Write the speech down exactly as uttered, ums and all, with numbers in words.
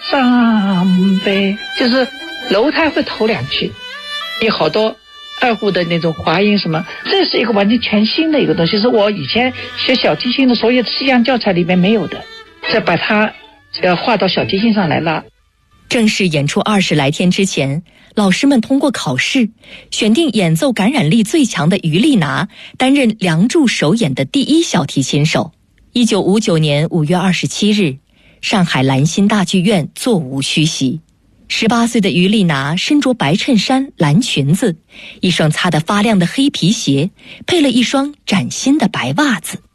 上呗，就是楼台会头两句，有好多二胡的那种滑音什么，这是一个完全全新的一个东西，是我以前学小提琴的所有西洋教材里面没有的，再把它要画到小提琴上来了。 正式演出二十来天之前，老师们通过考试选定演奏感染力最强的于丽娜担任梁祝首演的第一小提琴手。一九五九年五月二十七日，上海兰心大剧院座无虚席。十八岁的于丽娜身着白衬衫、蓝裙子，一双擦得发亮的黑皮鞋，配了一双崭新的白袜子。